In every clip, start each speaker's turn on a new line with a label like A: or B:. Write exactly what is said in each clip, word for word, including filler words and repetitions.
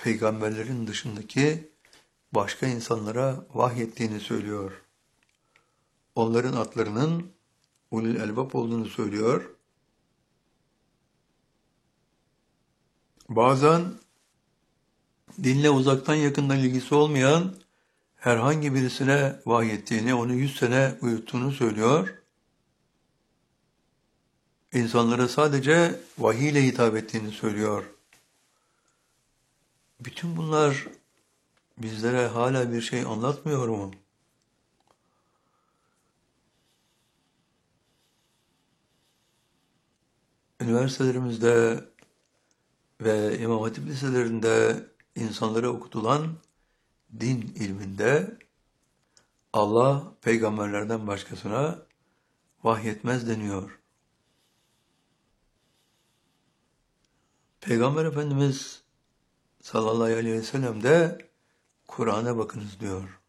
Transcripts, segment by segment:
A: peygamberlerin dışındaki başka insanlara vahyettiğini söylüyor. Onların adlarının ulul elbab olduğunu söylüyor. Bazen dinle uzaktan yakından ilgisi olmayan herhangi birisine vahyettiğini, onu yüz sene uyuttuğunu söylüyor. İnsanlara sadece vahiy ile hitap ettiğini söylüyor. Bütün bunlar bizlere hala bir şey anlatmıyor mu? Üniversitelerimizde ve İmam Hatip liselerinde insanlara okutulan din ilminde Allah peygamberlerden başkasına vahyetmez deniyor. Peygamber Efendimiz sallallahu aleyhi ve sellem de Kur'an'a bakınız diyor.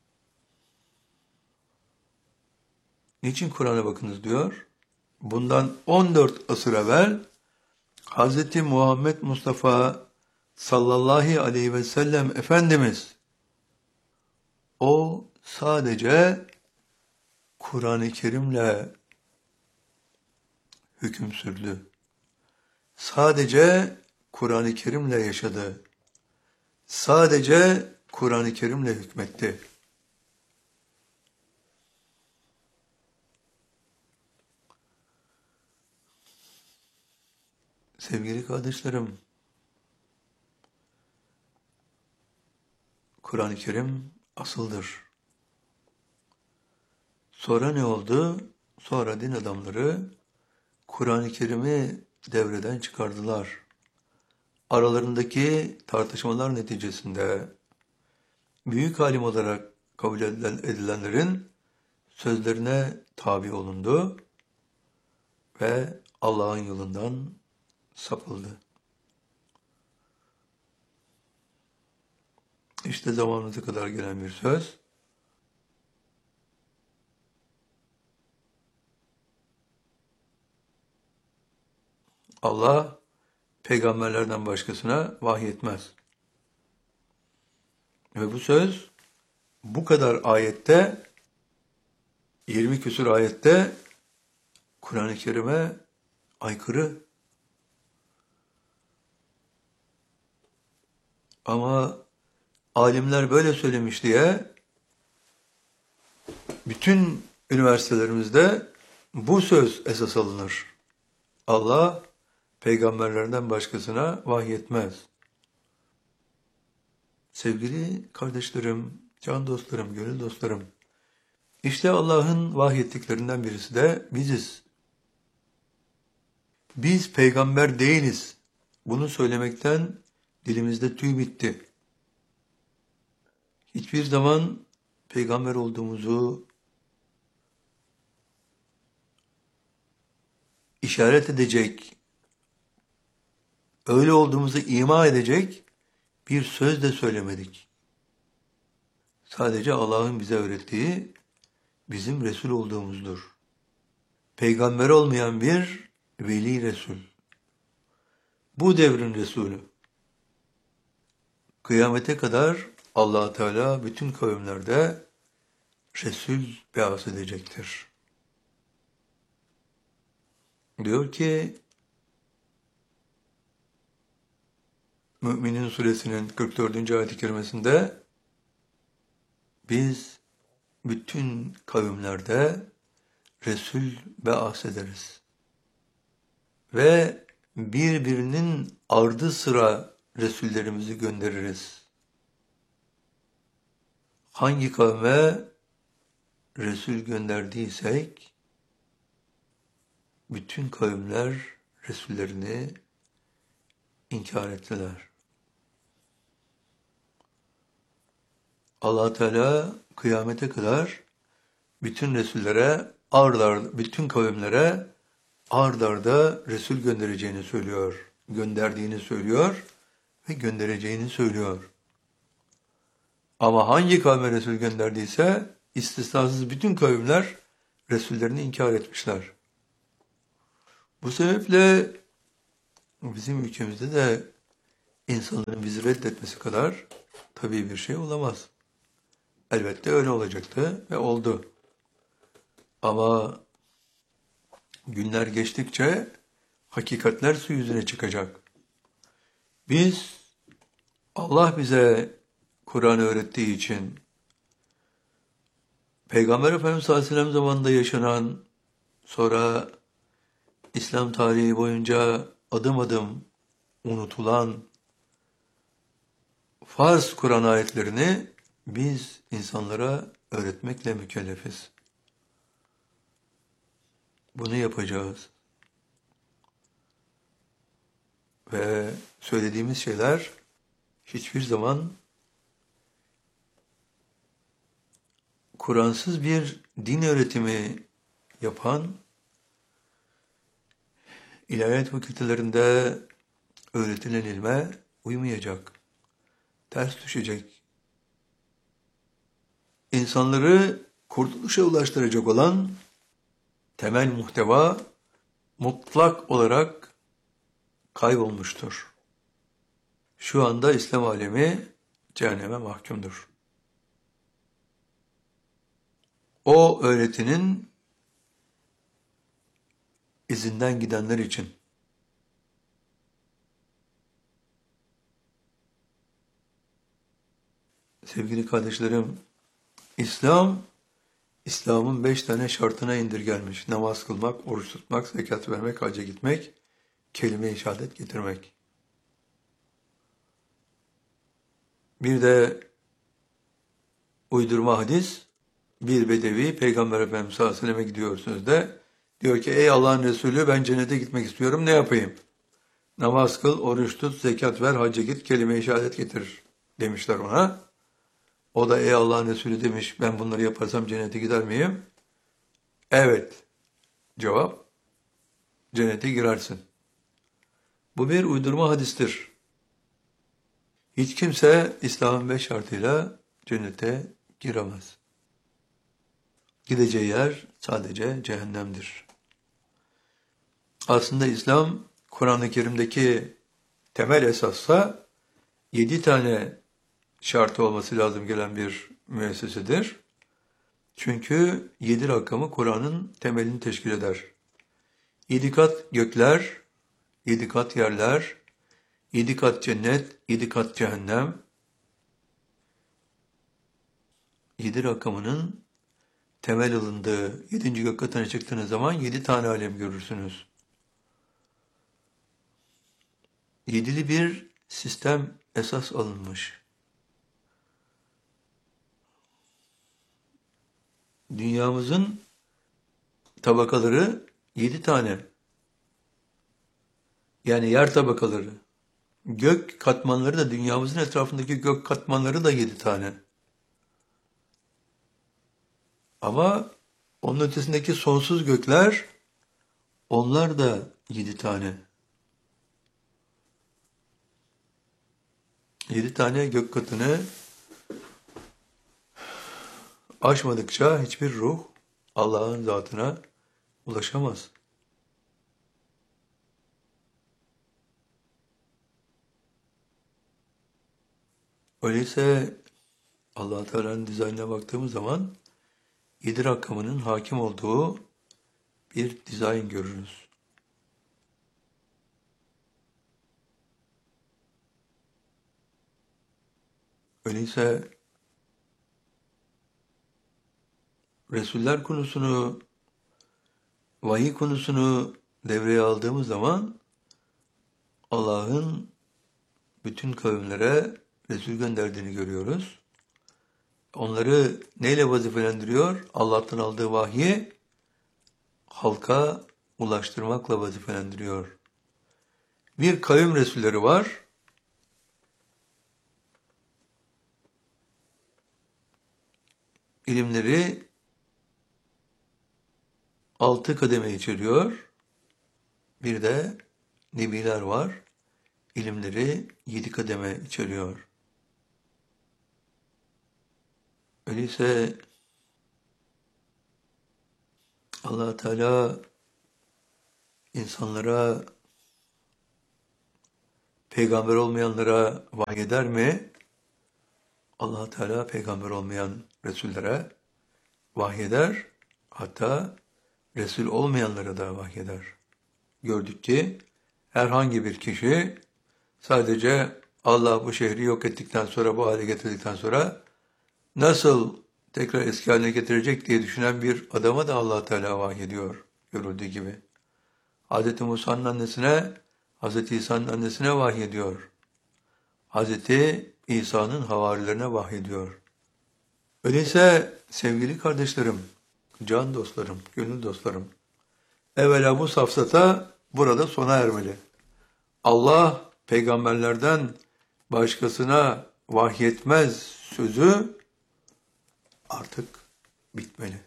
A: Niçin Kur'an'a bakınız diyor? Bundan on dört asır evvel Hz. Muhammed Mustafa sallallahu aleyhi ve sellem Efendimiz o sadece Kur'an-ı Kerim'le hüküm sürdü. Sadece Kur'an-ı Kerim'le yaşadı. Sadece Kur'an-ı Kerim'le hükmetti. Sevgili kardeşlerim, Kur'an-ı Kerim asıldır. Sonra ne oldu? Sonra din adamları Kur'an-ı Kerim'i devreden çıkardılar. Aralarındaki tartışmalar neticesinde büyük alim olarak kabul edilen, edilenlerin sözlerine tabi olundu ve Allah'ın yolundan sapıldı. İşte zamanımıza kadar gelen bir söz. Allah peygamberlerden başkasına vahyetmez. Ve bu söz bu kadar ayette, yirmi küsur ayette Kur'an-ı Kerim'e aykırı. Ama alimler böyle söylemiş diye bütün üniversitelerimizde bu söz esas alınır. Allah peygamberlerden başkasına vahyetmez. Sevgili kardeşlerim, can dostlarım, gönül dostlarım, işte Allah'ın vahyettiklerinden birisi de biziz. Biz peygamber değiliz. Bunu söylemekten dilimizde tüy bitti. Hiçbir zaman peygamber olduğumuzu işaret edecek, öyle olduğumuzu ima edecek bir söz de söylemedik. Sadece Allah'ın bize öğrettiği bizim Resul olduğumuzdur. Peygamber olmayan bir veli Resul. Bu devrin Resulü. Kıyamete kadar Allah Teala bütün kavimlerde Resul beas edecektir. Diyor ki Mü'minin suresinin kırk dördüncü ayet-i kerimesinde biz bütün kavimlerde Resul beas ederiz. Ve birbirinin ardı sıra Resullerimizi göndeririz. Hangi kavme Resul gönderdiysek bütün kavimler Resullerini inkar ettiler. Allah Teala kıyamete kadar bütün Resullere ard arda, bütün kavimlere ard arda Resul göndereceğini söylüyor. Gönderdiğini söylüyor ve göndereceğini söylüyor. Ama hangi kavme Resul gönderdiyse istisnasız bütün kavimler Resullerini inkar etmişler. Bu sebeple bizim ülkemizde de insanların bizi reddetmesi kadar tabii bir şey olamaz. Elbette öyle olacaktı ve oldu. Ama günler geçtikçe hakikatler su yüzüne çıkacak. Biz, Allah bize Kur'an öğrettiği için, Peygamber Efendimiz sallallahu aleyhi ve sellem zamanında yaşanan, sonra İslam tarihi boyunca adım adım unutulan farz Kur'an ayetlerini biz insanlara öğretmekle mükellefiz. Bunu yapacağız. Ve söylediğimiz şeyler hiçbir zaman Kur'ansız bir din öğretimi yapan, ilahiyat fakültelerinde öğretilen ilme uymayacak, ters düşecek. İnsanları kurtuluşa ulaştıracak olan temel muhteva mutlak olarak kaybolmuştur. Şu anda İslam alemi cehenneme mahkumdur. O öğretinin izinden gidenler için sevgili kardeşlerim, İslam, İslam'ın beş tane şartına indirgenmiş. Namaz kılmak, oruç tutmak, zekat vermek, hacca gitmek, kelime-i şehadet getirmek. Bir de uydurma hadis, bir bedevi Peygamber Efendimiz sallallahu aleyhi ve sellem'e gidiyorsunuz de, diyor ki ey Allah'ın Resulü ben cennete gitmek istiyorum, ne yapayım? Namaz kıl, oruç tut, zekat ver, hacca git, kelime-i şehadet getir demişler ona. O da ey Allah'ın Resulü demiş, ben bunları yaparsam cennete gider miyim? Evet. Cevap, cennete girersin. Bu bir uydurma hadistir. Hiç kimse İslam'ın beş şartıyla cennete giremez. Gideceği yer sadece cehennemdir. Aslında İslam, Kur'an-ı Kerim'deki temel esassa yedi tane şartı olması lazım gelen bir müessesedir. Çünkü yedi rakamı Kur'an'ın temelini teşkil eder. Yedi kat gökler, yedi kat yerler, yedi kat cennet, yedi kat cehennem. Yedi rakamının temel alındığı yedinci gök katına çıktığınız zaman yedi tane alem görürsünüz. Yedili bir sistem esas alınmış. Dünyamızın tabakaları yedi tane. Yani yer tabakaları. Gök katmanları da dünyamızın etrafındaki gök katmanları da yedi tane. Ama onun ötesindeki sonsuz gökler, onlar da yedi tane. Yedi tane gök katını aşmadıkça hiçbir ruh Allah'ın zatına ulaşamaz. Öyleyse Allah Teala'nın dizaynına baktığımız zaman yedi rakamının hakim olduğu bir dizayn görürüz. Öyleyse Resuller konusunu, vahiy konusunu devreye aldığımız zaman Allah'ın bütün kavimlere Resul gönderdiğini görüyoruz. Onları neyle vazifelendiriyor? Allah'tan aldığı vahyi halka ulaştırmakla vazifelendiriyor. Bir kavim Resulleri var. İlimleri altı kademe içeriyor. Bir de nebiler var. İlimleri yedi kademe içeriyor. Öyleyse Allah Teala insanlara peygamber olmayanlara vahyeder mi? Allah Teala peygamber olmayan Resullere vahyeder, hatta Resul olmayanlara da vahyeder. Gördük ki herhangi bir kişi sadece Allah bu şehri yok ettikten sonra, bu hale getirdikten sonra nasıl tekrar eski haline getirecek diye düşünen bir adama da Allah Teala vahyediyor, görüldüğü gibi. Hz. Musa'nın annesine, Hz. İsa'nın annesine vahyediyor. Hz. İsa'nın havarilerine vahyediyor. Öyleyse sevgili kardeşlerim, can dostlarım, gönül dostlarım, evvela bu safsata burada sona ermeli. Allah peygamberlerden başkasına vahyetmez sözü artık bitmeli.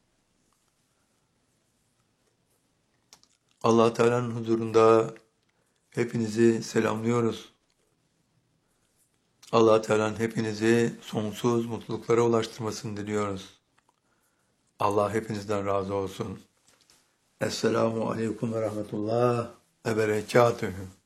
A: Allah Teala'nın huzurunda hepinizi selamlıyoruz. Allah Teala'nın hepinizi sonsuz mutluluklara ulaştırmasını diliyoruz. Allah hepinizden razı olsun. Esselamu Aleyküm ve Rahmetullah ve Berekatühü.